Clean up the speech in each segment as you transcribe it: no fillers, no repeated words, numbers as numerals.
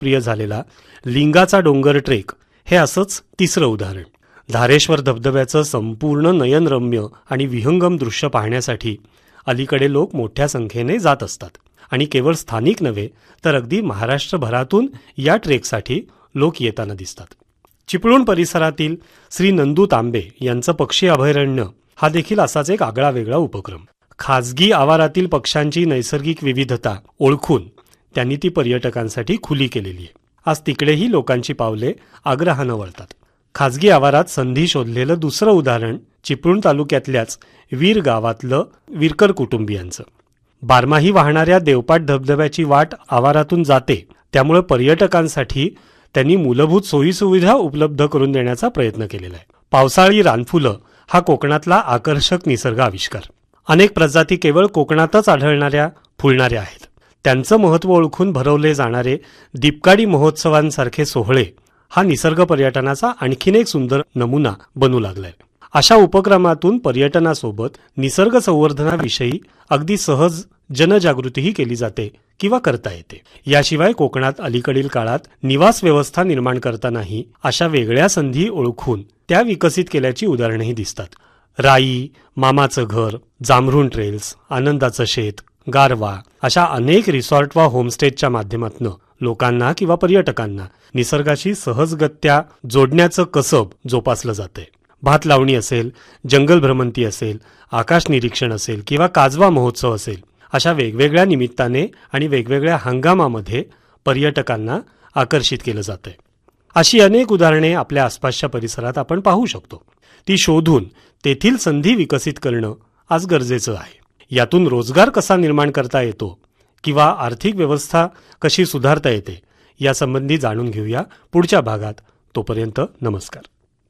प्रिय झालेला लिंगाचा डोंगर ट्रेक हे असंच तिसरं उदाहरण. धारेश्वर धबधब्याचं संपूर्ण नयनरम्य आणि विहंगम दृश्य पाहण्यासाठी अलीकडे लोक मोठ्या संख्येने जात असतात आणि केवळ स्थानिक नव्हे तर अगदी महाराष्ट्रभरातून या ट्रेकसाठी लोक येताना दिसतात. चिपळूण परिसरातील श्री नंदू तांबे यांचं पक्षी अभयारण्य हा देखील असाच एक आगळा वेगळा उपक्रम. खाजगी आवारातील पक्ष्यांची नैसर्गिक विविधता ओळखून त्यांनी ती पर्यटकांसाठी खुली केलेली आहे. आज तिकडेही लोकांची पावले आग्रहानं वळतात. खाजगी आवारात संधी शोधलेलं दुसरं उदाहरण चिपळूण तालुक्यातल्याच वीर गावातलं वीरकर कुटुंबियांचं. बारमाही वाहणाऱ्या देवपाट धबधब्याची वाट आवारातून जाते, त्यामुळे पर्यटकांसाठी त्यांनी मूलभूत सोयीसुविधा उपलब्ध करून देण्याचा प्रयत्न केलेला आहे. पावसाळी रानफुलं हा कोकणातला आकर्षक निसर्ग आविष्कार. अनेक प्रजाती केवळ कोकणातच आढळणाऱ्या फुलणाऱ्या आहेत. त्यांचं महत्त्व ओळखून भरवले जाणारे दीपकाडी महोत्सवांसारखे सोहळे हा निसर्ग पर्यटनाचा आणखीन एक सुंदर नमुना बनू लागलाय. अशा उपक्रमातून पर्यटनासोबत निसर्ग संवर्धनाविषयी अगदी सहज जनजागृतीही केली जाते किंवा करता येते. याशिवाय कोकणात अलीकडील काळात निवास व्यवस्था निर्माण करतानाही अशा वेगळ्या संधी ओळखून त्या विकसित केल्याची उदाहरणंही दिसतात. राई, मामाचं घर, जांभरुण ट्रेल्स, आनंदाचं शेत, गारवा अशा अनेक रिसॉर्ट वा होमस्टेच्या माध्यमातून लोकांना किंवा पर्यटकांना निसर्गाशी सहजगत्या जोडण्याचं कसब जोपासलं जातंय. भात लावणी असेल, जंगल भ्रमंती असेल, आकाश निरीक्षण असेल किंवा काजवा महोत्सव असेल, अशा वेगवेगळ्या निमित्ताने आणि वेगवेगळ्या हंगामामध्ये पर्यटकांना आकर्षित केलं जातंय. अशी अनेक उदाहरणे आपल्या आसपासच्या परिसरात आपण पाहू शकतो. ती शोधून तेथील संधी विकसित करणं आज गरजेचं आहे. यातून रोजगार कसा निर्माण करता येतो किंवा आर्थिक व्यवस्था कशी सुधारता येते यासंबंधी जाणून घेऊया पुढच्या भागात. तोपर्यंत नमस्कार.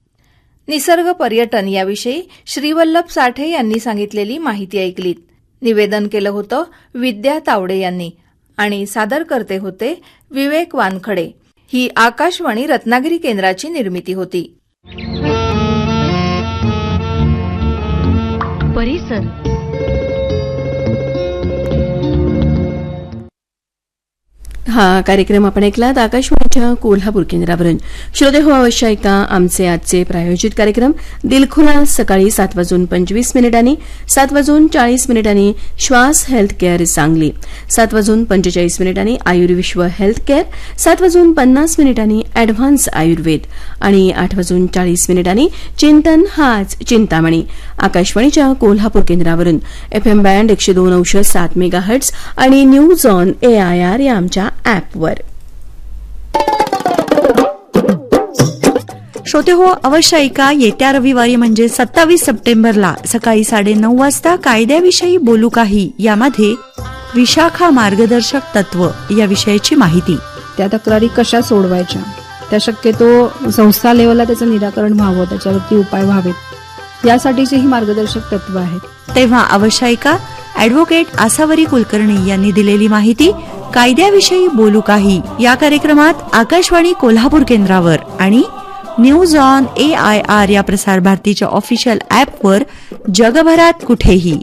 निसर्ग पर्यटन याविषयी श्रीवल्लभ साठे यांनी सांगितलेली माहिती ऐकलीत. निवेदन केलं होतं विद्या तावडे यांनी आणि सादर करते होते विवेक वानखडे. ही आकाशवाणी रत्नागिरी केंद्राची निर्मिती होती. परिसर हा कार्यक्रम आपण ऐकलात आकाशवाणीच्या कोल्हापूर केंद्रावरून. श्रोते हो, अवश्य ऐका आमचे आजचे प्रायोजित कार्यक्रम. दिलखुलास सकाळी 7:25 7:40 श्वास health care Sangli, 7:45 Ayurvishwa health care, 7:50 advance Ayurveda आणि 8:40 चिंतन हाच चिंतामणी. आकाशवाणीच्या कोल्हापूर केंद्रावरून FM बँड 102.7 मेगाहर्ट्झ आणि न्यूज ऑन AIR या आमच्या ॲपवर. श्रोते हो, अवश्य ऐका. येत्या रविवारी म्हणजे 27 सप्टेंबरला सकाळी 9:30 वाजता कायद्याविषयी बोलू काही यामध्ये विशाखा मार्गदर्शक तत्व या विषयाची माहिती. त्या तक्रारी कशा सोडवायच्या, त्या शक्यतो संस्था लेवलला त्याचं निराकरण व्हावं, त्याच्यावरती उपाय व्हावेत यासाठीची ही मार्गदर्शक तत्व आहेत. तेव्हा अवश्य ऐका. ॲडव्होकेट आसावरी कुलकर्णी यांनी दिलेली माहिती कायद्याविषयी बोलू काही या कार्यक्रमात आकाशवाणी कोल्हापूर केंद्रावर आणि न्यूज ऑन AIR या प्रसार भारतीच्या ऑफिशियल ॲपवर जगभरात कुठेही.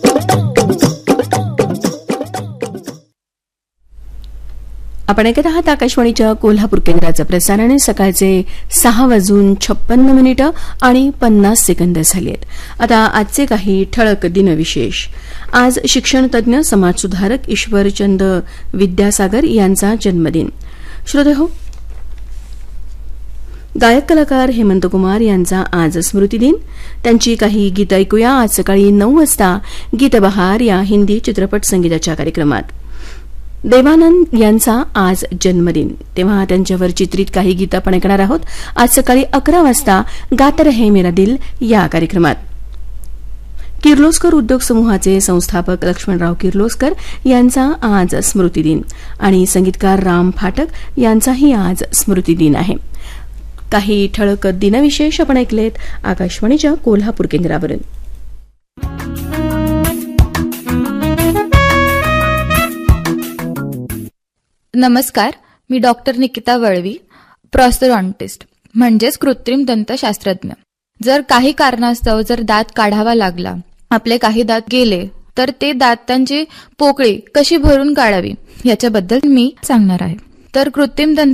आपण ऐकत आहात आकाशवाणीच्या कोल्हापूर केंद्राचं प्रसारण. सकाळचे 6:56 आणि 50 सेकंद झाले आहेत. आता आजचे काही ठळक दिनविशेष. आज शिक्षणतज्ञ समाजसुधारक ईश्वरचंद विद्यासागर यांचा जन्मदिन. श्रोते हो, गायक कलाकार हेमंत कुमार यांचा आज स्मृतिदिन. त्यांची काही गीतं ऐकूया. आज सकाळी 9 वाजता गीतबहार या हिंदी चित्रपट संगीताच्या कार्यक्रमात. देवानंद यांचा आज जन्मदिन, तेव्हा त्यांच्यावर चित्रित काही गीतं आपण ऐकणार आहोत. आज सकाळी 11 वाजता गात रहे मेरा दिल या कार्यक्रमात. किर्लोस्कर उद्योग समूहाचे संस्थापक लक्ष्मणराव किर्लोस्कर यांचा आज स्मृतिदिन आणि संगीतकार राम फाटक यांचाही आज स्मृतिदिन आहे. काही ठळक दिनविशेष आपण ऐकलेत आकाशवाणीच्या कोल्हापूर केंद्रावरून. नमस्कार, मी डॉक्टर निकिता वळवी, प्रॉस्थोडॉन्टिस्ट म्हणजेच कृत्रिम दंतशास्त्रज्ञ. जर काही कारणास्तव जर दात काढावा लागला, आपले काही दात गेले, तर ते दातांची पोकळी कशी भरून काढावी याच्याबद्दल मी सांगणार आहे. तर कृत्रिम